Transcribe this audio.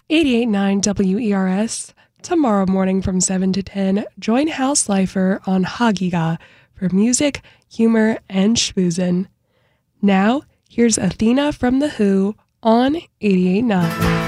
88.9 WERS. Tomorrow morning from 7 to 10, join House Lifer on Hagiga for music, humor, and schmoozin'. Now, here's Athena from The Who on 88.9.